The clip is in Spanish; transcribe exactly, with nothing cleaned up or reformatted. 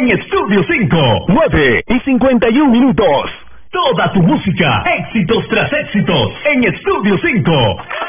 en Estudio cinco. nueve y cincuenta y un minutos. Toda tu música, éxitos tras éxitos, en Estudio cinco.